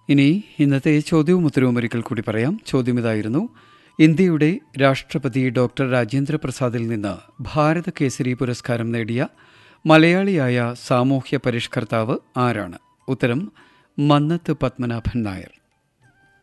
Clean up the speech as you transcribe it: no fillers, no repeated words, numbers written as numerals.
ഇനി ഇന്നത്തെ ചോദ്യവും ഉത്തരവും ഒരിക്കൽ കൂടി പറയാം. ചോദ്യം ഇതായിരുന്നു: ഇന്ത്യയുടെ രാഷ്ട്രപതി ഡോക്ടർ രാജേന്ദ്ര പ്രസാദിൽ നിന്ന് ഭാരത കേസരി പുരസ്കാരം നേടിയ മലയാളിയായ സാമൂഹ്യ പരിഷ്കർത്താവ് ആരാണ്? ഉത്തരം: മന്നത്ത് പത്മനാഭൻ നായർ.